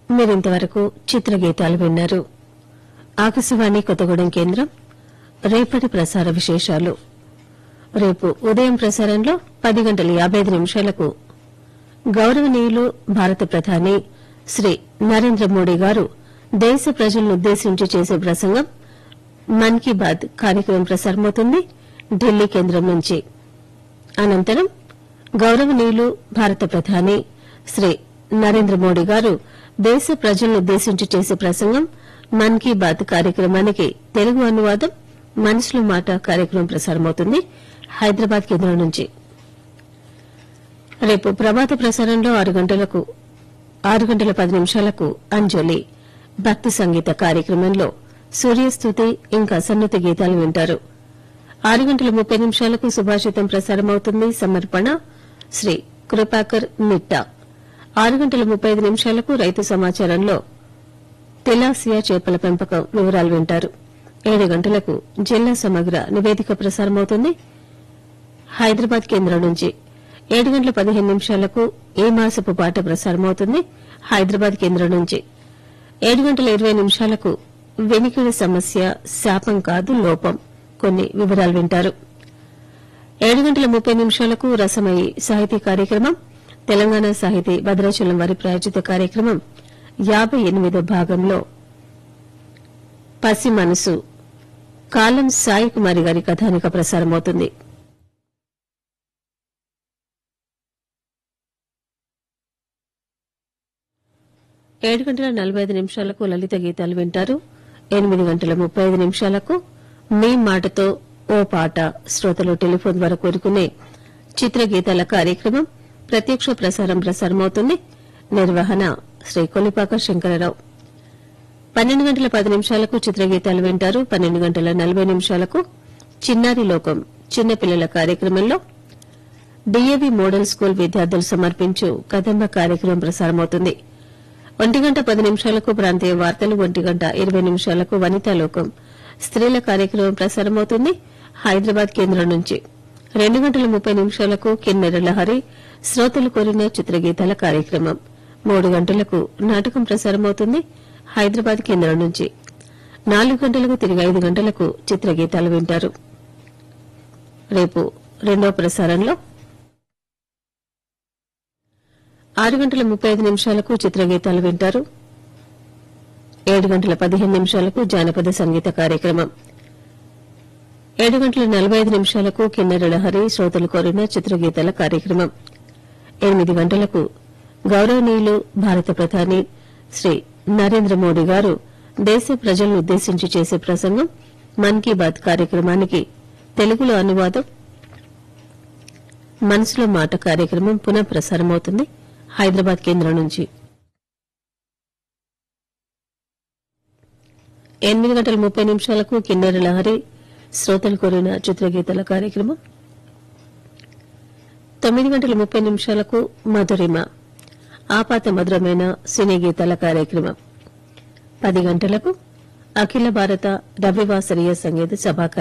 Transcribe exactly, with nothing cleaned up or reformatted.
మీరింతవరకు చిత్రగీతాలు విన్నారు. ఆకాశవాణి కొత్తగూడెం కేంద్రం రేపటి ప్రసార విశేషాలు. రేపు ఉదయం ప్రసారంలో పది గంటల యాబై ఐదు నిమిషాలకు గౌరవనీయులు భారత ప్రధాని శ్రీ నరేంద్ర మోడీ గారు దేశ ప్రజలనుద్దేశించి చేసే ప్రసంగం మన్ కీ బాత్ కార్యక్రమం ప్రసారమవుతుంది ఢిల్లీ కేంద్రం నుంచి. అనంతరం గౌరవనీయులు భారత ప్రధాని శ్రీ నరేంద్ర మోడీ గారు దేశ ప్రజలనుద్దేశించి చేసే ప్రసంగం మన్ కీ బాత్ కార్యక్రమానికి తెలుగు అనువాదం మనసులో మాట కార్యక్రమం ప్రసారమవుతుంది హైదరాబాద్ కేంద్రం నుంచి. రేపు ప్రభాత ప్రసారంలో ఆరు గంటలకు ఆరు గంటల పది నిమిషాలకు అంజలి భక్తి సంగీత కార్యక్రమంలో సూర్యస్తుతి ఇంకా సన్నతి గీతాలు వింటారు. ఆరు గంటల ముప్పై నిమిషాలకు సుభాషితం ప్రసారమవుతుంది. సమర్పణ శ్రీ కృపాకర్ మిట్టా. ఆరు గంటల ముప్పై ఐదు నిమిషాలకు రైతు సమాచారంలో తెలాసియా చేపల పెంపకం వివరాలు వింటారు. ఏడు గంటలకు జిల్లా సమగ్ర నివేదిక ప్రసారమవుతుంది హైదరాబాద్ కేంద్రం నుంచి. ఏడు గంటల పదిహేను నిమిషాలకు ఏ మాసపు పాట ప్రసారమవుతుంది హైదరాబాద్ కేంద్రం నుంచి. ఏడు గంటల ఇరవై నిమిషాలకు వెనికిడి సమస్య శాపం కాదు లోపం కొన్ని వివరాలు వింటారు. ఏడు గంటల ముప్పై నిమిషాలకు రసమయి సాహితీ కార్యక్రమం తెలంగాణ సాహితీ భద్రాచలం వారి ప్రాయోజిత కార్యక్రమం యాబై ఎనిమిదో భాగంలో పసి మనసు కాలం సాయి కుమారి గారి కథానిక ప్రసారమవుతుంది. ఏడు గంటల నలభై ఐదు నిమిషాలకు లలిత గీతాలు వింటారు. ఎనిమిది గంటల ముప్పై ఐదు నిమిషాలకు మీ మాటతో ఓ పాట శ్రోతలు టెలిఫోన్ ద్వారా కోరుకునే చిత్రగీతాల కార్యక్రమం ప్రత్యక్ష ప్రసారం ప్రసారమవుతుంది. నిర్వహణ శ్రీ కొలిపాక శంకరరావు. పన్నెండు గంటల పది నిమిషాలకు చిత్రగీతాలు వింటారు. పన్నెండు గంటల నలభై నిమిషాలకు చిన్నారి లోకం చిన్నపిల్లల కార్యక్రమంలో డీఏవీ మోడల్ స్కూల్ విద్యార్థులు సమర్పించు కదంబ కార్యక్రమం ప్రసారమవుతుంది. ఒంటి గంట పది నిమిషాలకు ప్రాంతీయ వార్తలు, ఒంటి గంట ఇరవై నిమిషాలకు వనితాలోకం స్త్రీల కార్యక్రమం ప్రసారమవుతుంది హైదరాబాద్ కేంద్రం నుంచి. రెండు గంటల ముప్పై నిమిషాలకు కిన్నెర లహరి శ్రోతలు కోరిన చిత్రగీతాల కార్యక్రమం. మూడు గంటలకు నాటకం ప్రసారమవుతుంది హైదరాబాద్ కేంద్రం నుంచి. నాలుగు గంటలకు తిరిగి ఐదు గంటలకు చిత్రగీతాలు వింటారు. రేపు రెండో ప్రసారంలో ఆరు గంటల ముప్పై ఐదు నిమిషాలకు చిత్రగీతాలు వింటారు. ఏడు గంటల పదిహేను నిమిషాలకు జానపద సంగీత కార్యక్రమం. ఏడు గంటల నలభై ఐదు నిమిషాలకు కిన్నెర లహరి శ్రోతలు కోరిన చిత్రగీతాల కార్యక్రమం. ఎనిమిది గంటలకు గౌరవనీయులు భారత ప్రధాని శ్రీ నరేంద్ర మోడీ గారు దేశ ప్రజలను ఉద్దేశించి చేసే ప్రసంగం మన్ కీ బాత్ కార్యక్రమానికి తెలుగులో అనువాదం మనసులో మాట కార్యక్రమం పునః ప్రసారమవుతుంది హైదరాబాద్ కేంద్రం నుంచి. ఎనిమిది గంటల ముప్పై నిమిషాలకు కిన్నెర లహరి శ్రోతలు కోరిన చిత్రగీతాల కార్యక్రమం. తొమ్మిది గంటల ముప్పై నిమిషాలకు మధురిమ ఆపాత మధురమైన సినీ గీతాల కార్యక్రమం. పది గంటలకు అఖిల భారత రవివాసరీయ సంగీత సభా